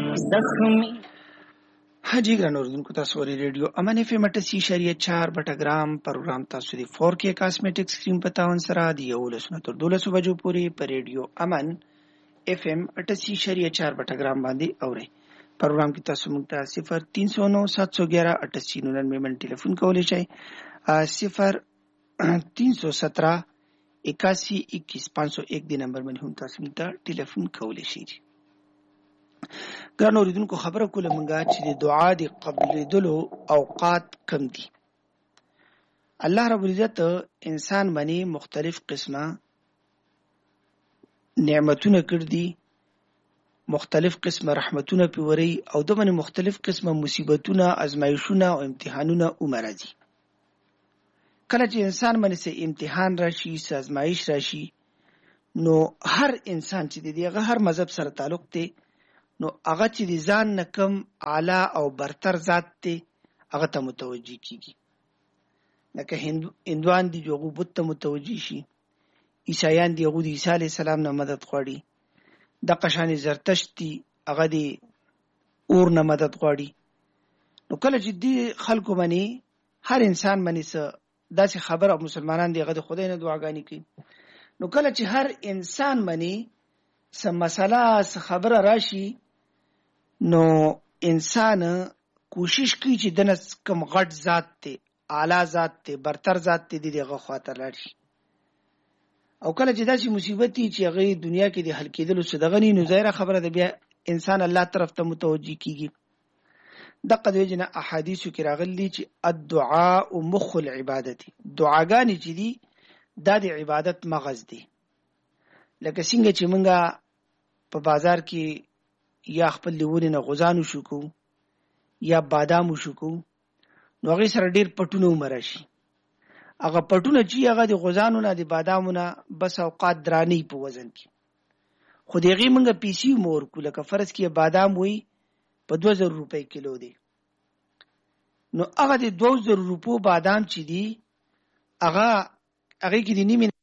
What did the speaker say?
زخمی हाजी ګران اوردونکو تاسو ورې ریډیو امن اف ام 88.4 بټګرام پروګرام تاسو دی 4K کاسمیټک سکرین په تاون سره دی 12 بجو پورې په ریډیو امن اف ام 88.4 بټګرام باندې اوري پروګرام کې تاسو موږ ته 0309 711 8899 من ټلیفون کولای شئ 0317 81 21 501 دی نمبر باندې هم تاسو موږ ته ټلیفون کولای شئ. ګران اوریدونکو خبره کوله مونږه چې د دعا د قبلېدلو اوقات کم دي. الله رب العزت انسان باندې مختلف قسمه نعمتونه کړ دي، مختلف قسمه رحمتونه پیوري او د باندې مختلف قسمه مصیبتونه، ازمایښونه او امتحانونه ومرځي. کله چې انسان باندې سه امتحان راشي، سه ازمایښ راشي، نو هر انسان چې دیغه هر مذهب سره تعلق دی، نو هغه چې د ځان نه کم اعلی او برتر ذات دی هغه ته متوجي کیږي. لکه هندوان دي جو بت ته متوجي شي، عیسایان دي هغه د عیسی علی السلام نه مدد غواړي، د قشان زرتشت دي هغه د اور نه مدد غواړي. نو کله چې دی خلکو باندې هر انسان باندې داسې خبر او مسلمانان دی هغه د خدای نه دعاګانې کوي. نو کله چې هر انسان باندې سم مسله خبره راشي، نو انسان کوشش کوي چې دنه کم غټ ذات ته، اعلی ذات ته، برتر ذات ته دغه خاطر لري. او کله چې داسې مصیبت چې هغه دنیا کې د حل کېدلو څه دغه نه ظاهره خبره ده، بیا انسان الله طرف ته متوجي کیږي. دغه د وجنه احادیثو کې راغلي چې الدعاء مخ العبادت، دعاګانې چې دي دا د عبادت مغز دي. لکه څنګه چې مونږه په بازار کې یا خپل لیونی نه غوزانو شو کو یا بادامو شو کو، نو هغه سره ډیر پټونه ومرشي. هغه پټونه چې هغه د غوزانو نه د بادامو نه بس اوقات درانی په وزن کې، خو دغه مونږه پیسي مور کو، لکه فرض کې بادام وي په 2000 روپۍ کیلو دی، نو هغه د 2000 روپو بادام چې دی هغه کې د نیمه